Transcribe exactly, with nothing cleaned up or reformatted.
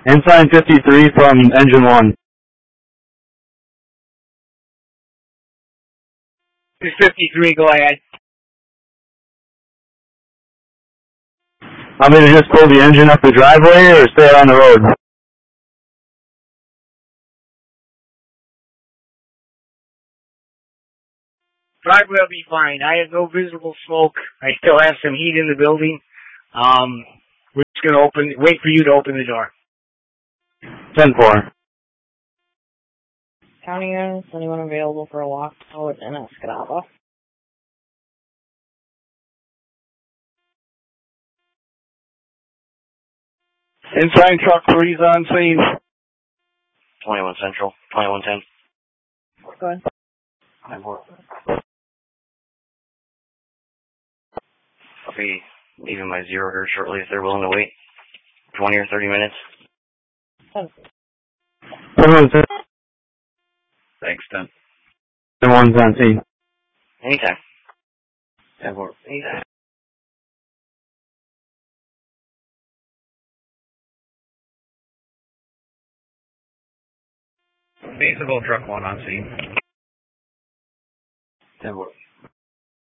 Ensign fifty-three from engine one. fifty-three, go ahead. I'm going to just pull the engine up the driveway or stay out on the road? Driveway will be fine. I have no visible smoke. I still have some heat in the building. Um, we're just going to open, wait for you to open the door. ten four. County units, anyone available for a walkout in Escanaba? Ensign truck three's on scene. twenty-one Central, twenty-one ten. Go ahead. nine four. I'll be leaving my zero here shortly if they're willing to wait. twenty or thirty minutes. ten. twenty-one ten. Thanks, ten. twenty-one's on scene. Anytime. ten four. Anytime. Baseball truck one on scene. ten four.